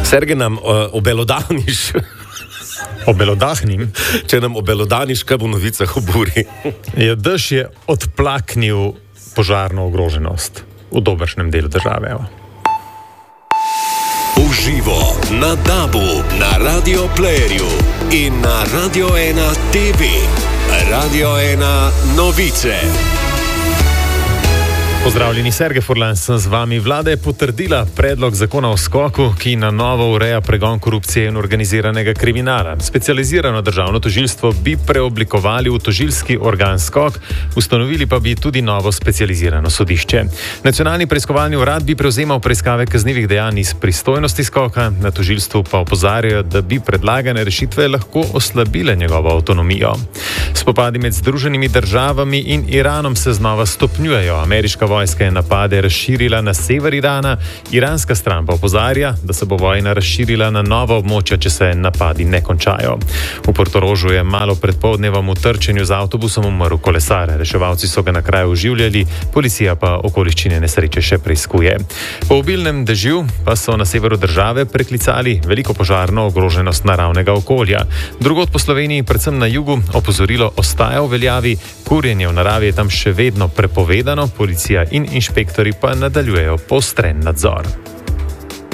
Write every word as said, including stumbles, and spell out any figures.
Sergej, nam uh, obelodaniš. Obelodahnim? Če nam obelodaniš, kaj bo v novicah o buri. Ja, dež je odplaknil požarno ogroženost v dobršnem delu države. Evo. Uživo na DAB-u, na Radio Playerju in na Radio ena T V. Radio ena novice. Pozdravljeni, Sergej Furlan sem z vami. Vlada je potrdila predlog zakona o skoku, ki na novo ureja pregon korupcije in organiziranega kriminala. Specializirano državno tožilstvo bi preoblikovali v tožilski organ skok, ustanovili pa bi tudi novo specializirano sodišče. Nacionalni preiskovalni urad bi prevzemal preiskave kaznivih dejanj iz pristojnosti skoka, na tožilstvu pa opozarjajo, da bi predlagane rešitve lahko oslabile njegovo avtonomijo. Spopadi med Združenimi državami in Iranom se znova stopnjujejo. Ameriška vojska je napade razširila na sever Irana, iranska stran pa opozarja, da se bo vojna razširila na nova območja, če se napadi ne končajo. V Portorožu je malo pred poldnevom v trčenju z avtobusom umrl kolesar. Reševalci so ga na kraju oživljali, policija pa okoliščine nesreče še preiskuje. Po obilnem dežju pa so na severu države preklicali veliko požarno ogroženost naravnega okolja. Drugod po Sloveniji, predvsem na jugu, opozorilo ostaja v veljavi, kurjenje v naravi je tam še vedno prepovedano, policija in inšpektori pa nadaljujejo poostren nadzor.